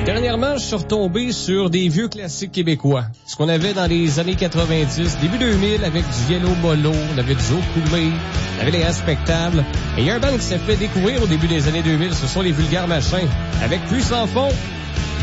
Dernièrement, je suis retombé sur des vieux classiques québécois. Ce qu'on avait dans les années 90, début 2000, avec du Yellow Molo, on avait du Zocoulé, on avait les Respectables. Et il y a un band qui s'est fait découvrir au début des années 2000, ce sont les Vulgaires Machins. Avec Plus sans fond,